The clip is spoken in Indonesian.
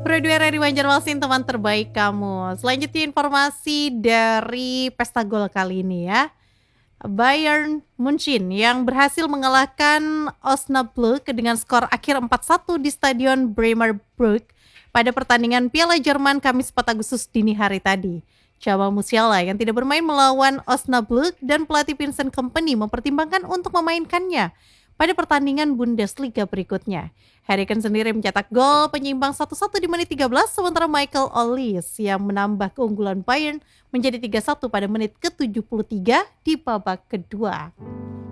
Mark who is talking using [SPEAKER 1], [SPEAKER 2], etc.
[SPEAKER 1] Broadway Rary Banjarmasin teman terbaik kamu. Selanjutnya informasi dari Pesta Gol kali ini ya. Bayern Munchen yang berhasil mengalahkan Osnabrück dengan skor akhir 4-1 di Stadion Bremer Brugge pada pertandingan Piala Jerman Kamis 4 Agustus dini hari tadi. Jamal Musiala yang tidak bermain melawan Osnabrück dan pelatih Vincent Kompany mempertimbangkan untuk memainkannya pada pertandingan Bundesliga berikutnya. Harry Kane sendiri mencetak gol penyeimbang 1-1 di menit 13, sementara Michael Olise yang menambah keunggulan Bayern menjadi 3-1 pada menit ke-73 di babak kedua.